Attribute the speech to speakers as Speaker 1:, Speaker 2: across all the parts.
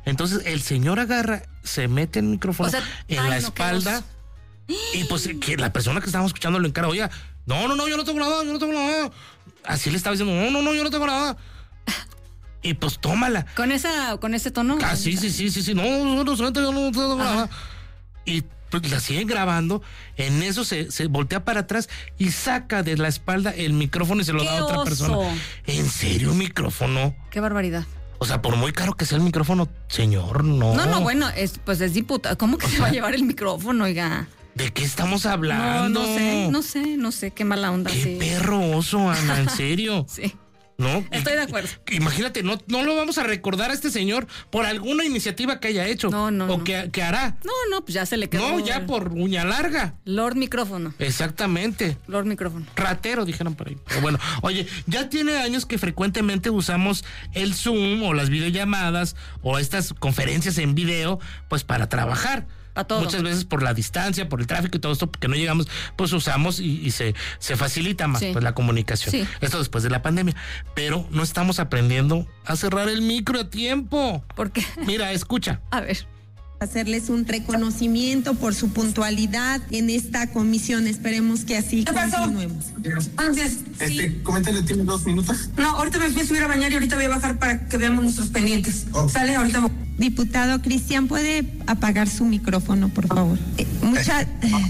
Speaker 1: Entonces el señor agarra, se mete el micrófono en la espalda y pues que la persona que estábamos escuchando lo encara, oye, no, yo no tengo nada. Así le estaba diciendo, no, yo no tengo nada. Y pues tómala.
Speaker 2: ¿Con ese tono?
Speaker 1: Ah, sí. No, yo no tengo nada. Y pues la siguen grabando. En eso se voltea para atrás y saca de la espalda el micrófono y se lo da a otra persona. ¿En serio, un micrófono?
Speaker 2: Qué barbaridad.
Speaker 1: O sea, por muy caro que sea el micrófono, señor, no.
Speaker 2: No, bueno, es diputado. ¿Cómo que se va a llevar el micrófono, oiga?
Speaker 1: ¿De qué estamos hablando?
Speaker 2: No sé, qué mala onda.
Speaker 1: Qué perro oso, Ana, en serio.
Speaker 2: Sí.
Speaker 1: ¿No?
Speaker 2: Estoy de acuerdo.
Speaker 1: Imagínate, no lo vamos a recordar a este señor por alguna iniciativa que haya hecho.
Speaker 2: No.
Speaker 1: Que hará.
Speaker 2: No, pues ya se le quedó.
Speaker 1: No, ya por uña larga.
Speaker 2: Lord Micrófono.
Speaker 1: Exactamente.
Speaker 2: Lord Micrófono.
Speaker 1: Ratero, dijeron por ahí. Pero bueno, oye, ya tiene años que frecuentemente usamos el Zoom o las videollamadas o estas conferencias en video, pues para trabajar. Muchas veces por la distancia, por el tráfico y todo esto, porque no llegamos, pues usamos y se facilita más pues la comunicación. Sí. Esto después de la pandemia. Pero no estamos aprendiendo a cerrar el micro a tiempo.
Speaker 2: ¿Por qué?
Speaker 1: Mira, escucha.
Speaker 2: A ver.
Speaker 3: Hacerles un reconocimiento por su puntualidad en esta comisión. Esperemos que así continuemos.
Speaker 4: Gracias.
Speaker 5: Coméntale, ¿tiene 2 minutos?
Speaker 4: No, ahorita me voy a subir a bañar y ahorita voy a bajar para que veamos nuestros pendientes. ¿Sale? Ahorita voy.
Speaker 3: Diputado Cristian, ¿puede apagar su micrófono, por favor? Muchas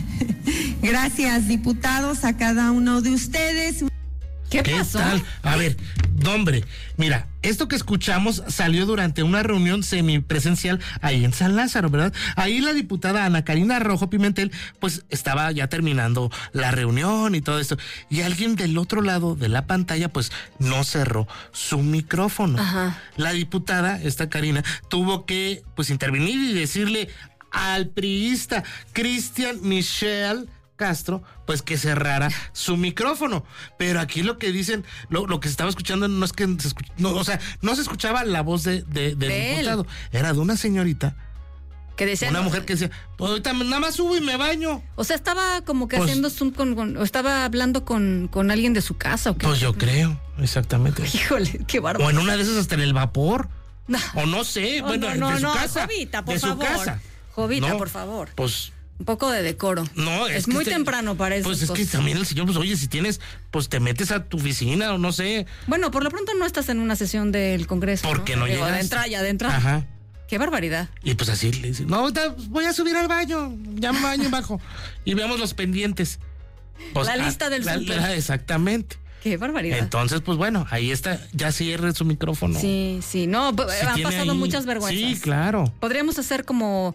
Speaker 3: gracias, diputados, a cada uno de ustedes.
Speaker 2: ¿Qué pasó?
Speaker 1: Tal? A ver, hombre, mira, esto que escuchamos salió durante una reunión semipresencial ahí en San Lázaro, ¿verdad? Ahí la diputada Ana Karina Rojo Pimentel, pues estaba ya terminando la reunión y todo esto. Y alguien del otro lado de la pantalla, pues no cerró su micrófono.
Speaker 2: Ajá.
Speaker 1: La diputada, esta Karina, tuvo que, pues, intervenir y decirle al priista Cristian Michel Castro, pues que cerrara su micrófono. Pero aquí lo que dicen, lo que se estaba escuchando no es que no se escuchaba la voz del diputado, era de una señorita.
Speaker 2: Que decía,
Speaker 1: una mujer que decía, pues ahorita nada más subo y me baño.
Speaker 2: O sea, estaba como que haciendo Zoom o estaba hablando con alguien de su casa, ¿o qué?
Speaker 1: Pues yo creo, exactamente.
Speaker 2: Híjole, qué bárbaro.
Speaker 1: O en una de esas hasta en el vapor.
Speaker 2: No.
Speaker 1: O no sé, de su casa.
Speaker 2: Jovita, por
Speaker 1: de
Speaker 2: favor.
Speaker 1: Su casa.
Speaker 2: Jovita, por favor.
Speaker 1: Pues
Speaker 2: un poco de decoro.
Speaker 1: No,
Speaker 2: es muy temprano para eso.
Speaker 1: Pues es que también el señor, pues oye, si tienes, pues te metes a tu oficina o no sé.
Speaker 2: Bueno, por lo pronto no estás en una sesión del Congreso.
Speaker 1: Porque no llegas.
Speaker 2: De entrada.
Speaker 1: Ajá.
Speaker 2: Qué barbaridad.
Speaker 1: Y pues así le dice, no, voy a subir al baño, ya me baño bajo. Y veamos los pendientes.
Speaker 2: Pues, la lista del súper.
Speaker 1: Exactamente.
Speaker 2: Qué barbaridad.
Speaker 1: Entonces, pues bueno, ahí está, ya cierre su micrófono.
Speaker 2: Sí, no,
Speaker 1: si
Speaker 2: han pasado muchas vergüenzas.
Speaker 1: Sí, claro.
Speaker 2: Podríamos hacer como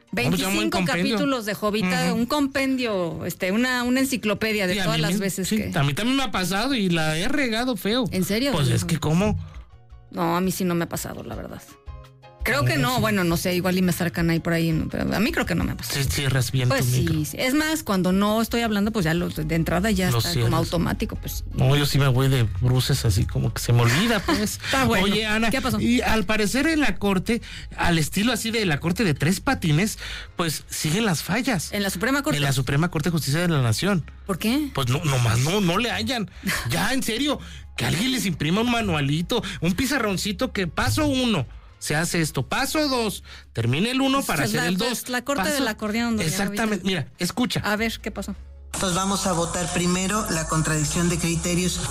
Speaker 2: 25 capítulos de Jovita, un compendio, una enciclopedia de todas las veces que...
Speaker 1: A mí también me ha pasado y la he regado feo.
Speaker 2: ¿En serio?
Speaker 1: Pues es que ¿cómo?
Speaker 2: No, a mí sí no me ha pasado, la verdad. Creo que no, bueno, no sé, igual y me sacan ahí por ahí, pero a mí creo que no me ha pasado.
Speaker 1: Cierras bien
Speaker 2: pues
Speaker 1: tu micro.
Speaker 2: Sí, es más, cuando no estoy hablando, pues ya de entrada ya está como automático, pues.
Speaker 1: No, yo sí me voy de bruces así como que se me olvida, pues.
Speaker 2: Está bueno.
Speaker 1: Oye, Ana,
Speaker 2: ¿qué pasó?
Speaker 1: Y al parecer en la corte, al estilo así de la corte de 3 patines, pues siguen las fallas.
Speaker 2: ¿En la Suprema Corte?
Speaker 1: En la Suprema Corte de Justicia de la Nación.
Speaker 2: ¿Por qué?
Speaker 1: Pues no le hallan. Ya, en serio, que alguien les imprima un manualito, un pizarroncito que paso 1. Se hace esto, paso 2, termine el 1 para hacer el 2.
Speaker 2: La corte del acordeón.
Speaker 1: Exactamente, mira, escucha.
Speaker 2: A ver, ¿qué pasó?
Speaker 6: Entonces vamos a votar primero la contradicción de criterios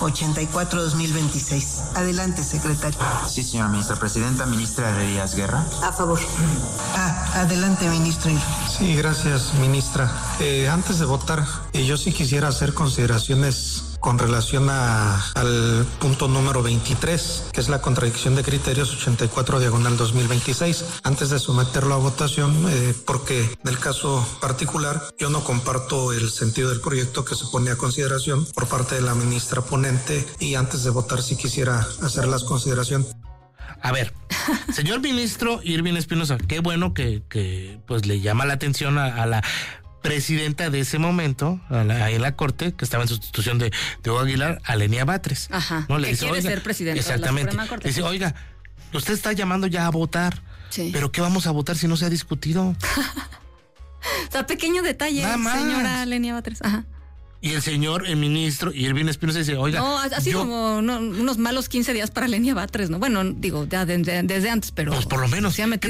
Speaker 6: 84-2026. Adelante, secretario.
Speaker 7: Sí, señora ministra. Presidenta, ministra Díaz Guerra.
Speaker 6: A favor. Adelante, ministro.
Speaker 8: Sí, gracias, ministra. Antes de votar, yo sí quisiera hacer consideraciones con relación al punto número 23, que es la contradicción de criterios 84/2026. Antes de someterlo a votación, porque en el caso particular yo no comparto el sentido del proyecto que se pone a consideración por parte de la ministra ponente, y antes de votar sí quisiera hacer las consideraciones.
Speaker 1: A ver, señor ministro Irving Espinosa, qué bueno que pues le llama la atención a la presidenta de ese momento, ahí en la corte, que estaba en sustitución de Hugo Aguilar, a Lenia Batres.
Speaker 2: Ajá,
Speaker 1: ¿no? Le
Speaker 2: que
Speaker 1: dice,
Speaker 2: quiere ser presidenta
Speaker 1: exactamente,
Speaker 2: de la Suprema Corte.
Speaker 1: Le dice, oiga, usted está llamando ya a votar,
Speaker 2: sí,
Speaker 1: pero ¿qué vamos a votar si no se ha discutido?
Speaker 2: O sea, pequeño detalle, señora Lenia Batres. Ajá.
Speaker 1: Y el ministro Irving Espinosa dice, oiga...
Speaker 2: No, así como unos malos 15 días para Lenia Batres, ¿no? Bueno, digo, ya desde antes, pero...
Speaker 1: Pues por lo menos.